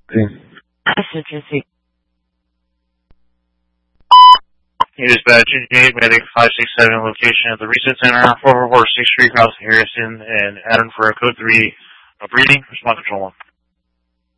Citrusy. Dispatch 8, Medic 567, location at the Reset Center, 444 6th Street, House Harrison, and Adam for a code 3 of reading. Response control 1.